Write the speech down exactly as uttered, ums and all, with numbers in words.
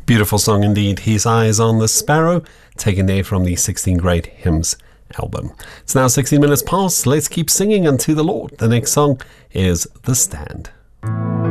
Beautiful song indeed. His Eyes on the Sparrow, taken there from the sixteen Great Hymns album. It's now sixteen minutes past. Let's keep singing unto the Lord. The next song is The Stand.